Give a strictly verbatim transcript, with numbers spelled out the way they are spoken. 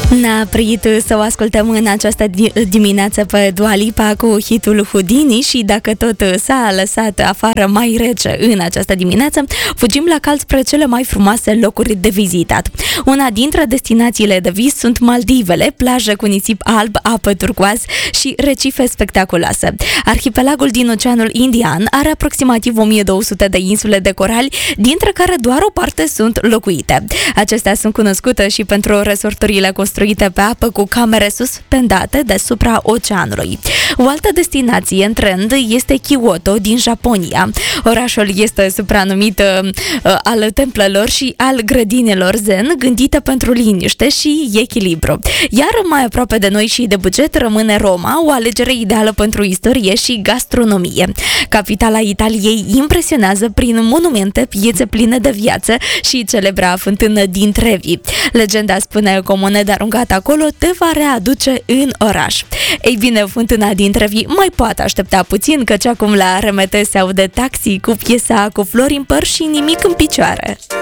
N-a oprit să o ascultăm în această dimineață pe Dua Lipa cu hitul Houdini și dacă tot s-a lăsat afară mai rece în această dimineață, fugim la cald spre cele mai frumoase locuri de vizitat. Una dintre destinațiile de vis sunt Maldivele, plajă cu nisip alb, apă turcoaz și recife spectaculoase. Arhipelagul din Oceanul Indian are aproximativ o mie două sute de insule de corali, dintre care doar o parte sunt locuite. Acestea sunt cunoscute și pentru resorturile construite pe apă cu camere suspendate deasupra oceanului. O altă destinație în trend este Kyoto din Japonia. Orașul este supranumit uh, al templelor și al grădinilor zen, gândite pentru liniște și echilibru. Iar mai aproape de noi și de buget rămâne Roma, o alegere ideală pentru istorie și gastronomie. Capitala Italiei impresionează prin monumente, piețe pline de viață și celebra fântână din Trevi. Legenda spune că o monedă aruncată acolo te va readuce în oraș. Ei bine, fântâna din Trevi mai poate aștepta puțin, căci acum la R M T se aude Taxi cu piesa Cu flori în păr și nimic în picioare.